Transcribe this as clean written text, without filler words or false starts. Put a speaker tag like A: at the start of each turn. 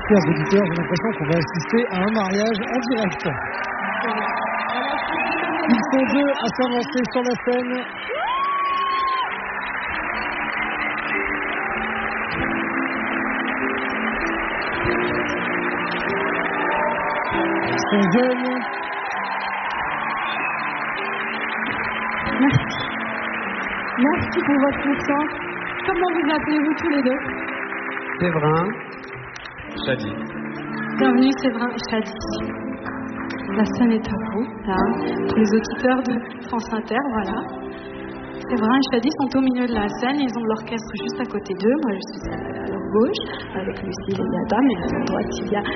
A: Chers auditeurs, j'ai l'impression qu'on va assister à un mariage en direct. Ils sont deux à s'avancer sur la scène. Ils sont jeunes.
B: Merci. Merci pour votre confiance. Comment vous appelez-vous tous les deux?
C: Séverin, Chadi.
B: Bienvenue Séverin et Chadi. La scène est à vous, là, pour les auditeurs de France Inter, voilà. Séverin et Chadi sont au milieu de la scène, ils ont l'orchestre juste à côté d'eux. Moi je suis à leur gauche, avec Lucille et Yada, mais à leur droite il y a